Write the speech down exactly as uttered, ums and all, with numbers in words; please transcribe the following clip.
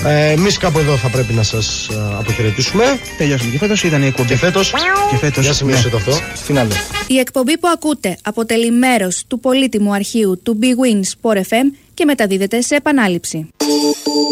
Ε, εμείς κάπου εδώ θα πρέπει να σας ε, αποχαιρετήσουμε. Τελειώσαμε. Και φέτος ήταν η εκπομπή. Και φέτος. Και φέτος. Για σημείωσε ναι. το αυτό. Φινάλε. Η εκπομπή που ακούτε αποτελεί μέρος του πολύτιμου αρχείου του Big Win Sport εφ εμ και μεταδίδεται σε επανάληψη.